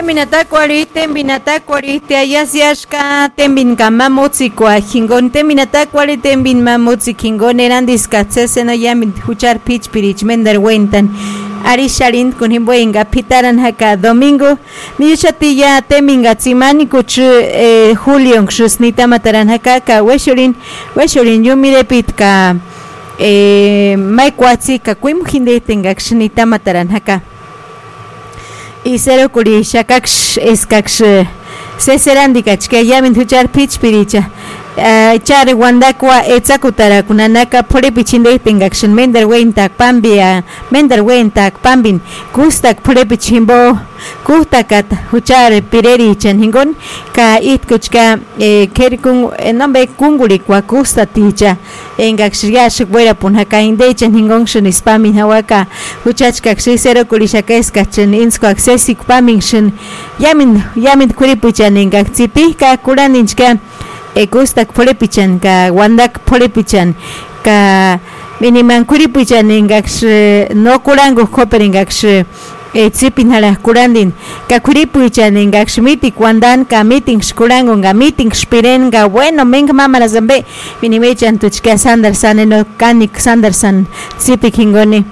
Teminatacuari, te ayasiashka, teminka mamutzikua, jingon, teminatacuari, temin mamutzik, jingon, erandis katseseno yamin, huchar pitch pirich, mender wentan. Arisharin kunimbuenga pitaran haka domingo niushatilla teminga tsimani kuch Julio xusnita mataran haka ka weshurin yumire pitka maikwatsi ka kuimjinde tenga xnita mataran haka y cero kuri shakaksh eskaksh seserandikach que yamin huchar pitch piricha char wandakwa etzakutara kunanaka pore pichinde tengakshin mender wentak pambin kustak pore pichimbo kustakat huchar pireri chanhingon ka itkuchka kerkun nombe kunguri kwa kustaticha engakshriash buera punhaka inde chanhingon shun spamin hawaka huchachka xisero kurishaka eskachin insko accesik pamin shun yamin kuripichan engaktsipi ka kuraninchka kustak polepichan ka wandak polepichan ka miniman kuripichan engaksh no kurango koperingax tsipinhala kurandin ka kuripichan engaksh mitik wandan ka meeting kurango nga meeting spiren ga bueno menga mamara zambe minimechan tuchka sandarsan no kanik sandarsan tsipikingoni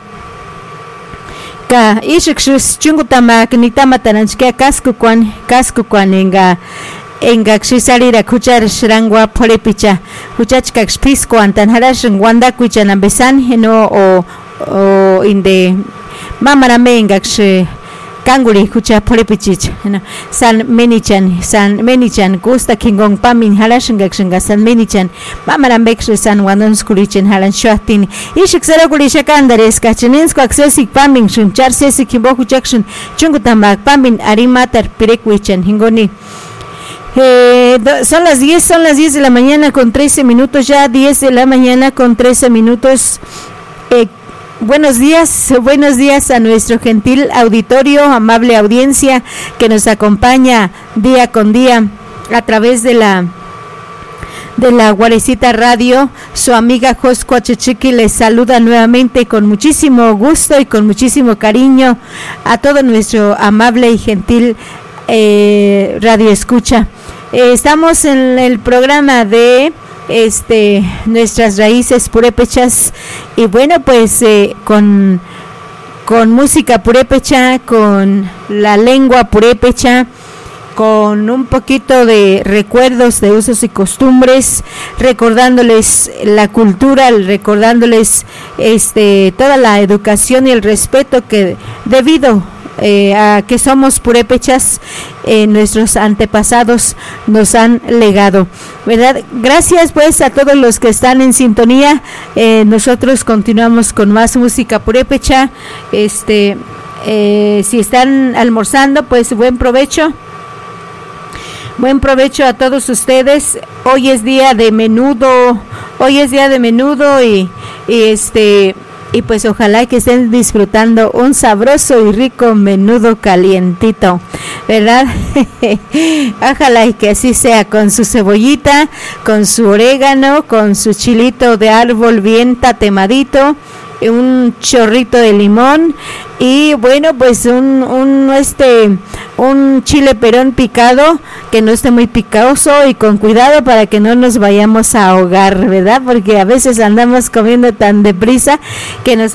ka ishikshus chungutama nitama taranchka kaskukuan engaxisarira kuchar shrangwa polepicha huchachka xpisco antan harashin wanda kucha nambesan heno o inde mamara mengax kanguri kucha polepichich san menichan gusta kingon pamin harashin gaxinga san menichan mamara bex san wandon skulichen halan shahtin ishik sero kulisha kandares kachininsko accesik pamin shunchar sesi kimbo huchakshin chungutamak pamin arimatar pirekwichan hingoni. Son las 10 de la mañana con 13 minutos, ya 10 de la mañana con 13 minutos. Buenos días a nuestro gentil auditorio, amable audiencia que nos acompaña día con día a través de la Guarecita Radio. Su amiga Joscua Chichiqui les saluda nuevamente con muchísimo gusto y con muchísimo cariño a todo nuestro amable y gentil radio escucha. Estamos en el programa de nuestras raíces purépechas y bueno pues con música purépecha, con la lengua purépecha, con un poquito de recuerdos de usos y costumbres, recordándoles la cultura, recordándoles toda la educación y el respeto que debido a que somos purépechas, nuestros antepasados nos han legado, ¿verdad? Gracias pues a todos los que están en sintonía. Nosotros continuamos con más música purépecha. Si están almorzando, pues buen provecho a todos ustedes. Hoy es día de menudo y pues ojalá que estén disfrutando un sabroso y rico menudo calientito, ¿verdad? Ojalá y que así sea, con su cebollita, con su orégano, con su chilito de árbol bien tatemadito, un chorrito de limón y bueno pues un chile perón picado que no esté muy picoso y con cuidado para que no nos vayamos a ahogar, ¿verdad? Porque a veces andamos comiendo tan deprisa que nos